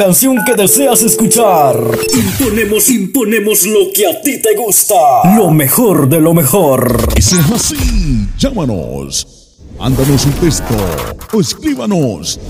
Canción que deseas escuchar. Imponemos lo que a ti te gusta. Lo mejor de lo mejor. Y si es así, llámanos. Mándanos un texto o escríbanos